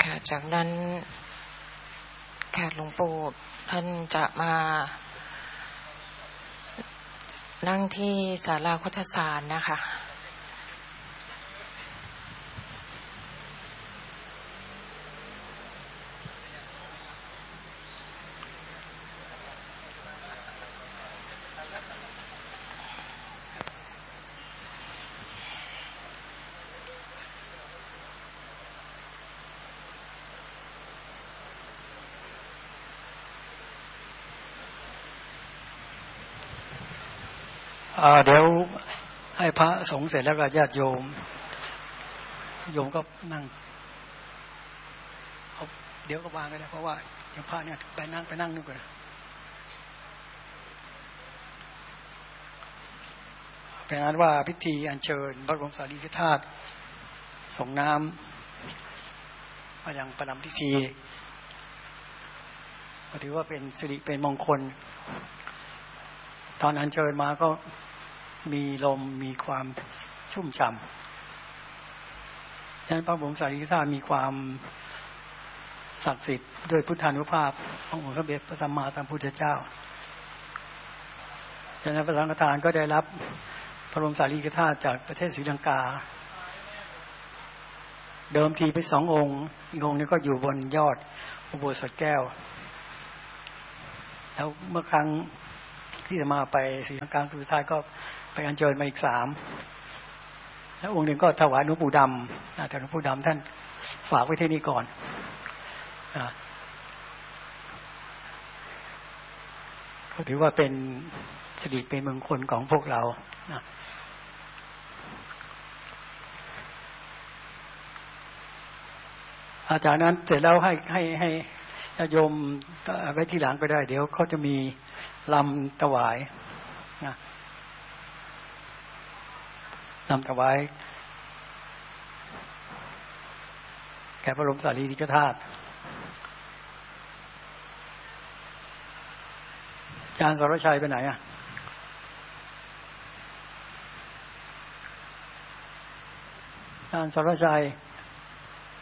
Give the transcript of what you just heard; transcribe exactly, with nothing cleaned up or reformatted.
ค่ะจากนั้นแขกหลวงปู่ท่านจะมานั่งที่ศาลาโฆษศาลนะคะเดี๋ยวให้พระสงฆ์เสร็จแล้วก็ญาติโยมโยมก็นั่งเดี๋ยวก็วางกันนะเพราะว่าเดี๋ยวพระเนี่ยไปนั่งไปนั่งนึกก่อนเป็นนั้นว่าพิธีอัญเชิญพระบรมสารีริกธาตุส่งน้ำมายังประนำพิธีก็ถือว่าเป็นสิริเป็นมงคลตอนอัญเชิญมาก็มีลมมีความชุ่มฉ่ำฉะนั้นพระบรมสารีริกธาตุมีความศักดิ์สิทธิ์ด้วยพุทธานุภาพขององค์สมเด็จพระสัมมาสัมพุทธเจ้าฉะนั้นพระสังฆทานก็ได้รับพระบรมสารีริกธาตุจากประเทศศรีลังกาเดิมทีไปสององค์อีกองค์นึงก็อยู่บนยอดอุโบสถแก้วแล้วเมื่อครั้งที่จะมาไปศรีลังกาสุดท้ายก็ไปอัญเชิญมาอีกสามแล้วองค์หนึ่งก็ถวายหลวงปู่ดำแต่หลวงปู่ดำท่านฝากไว้ที่นี่ก่อนก็ถือว่าเป็นสิริเป็นมงคลของพวกเรานะอาจารย์นั้นเสร็จแล้วให้ให้ให้ญาติโยมไว้ที่หลังก็ได้เดี๋ยวเขาจะมีลำถวายนะลำถวายแก่พระบรมสารีริกธาตุอาจารย์สรชัยไปไหนอ่ะอาจารย์สรชัย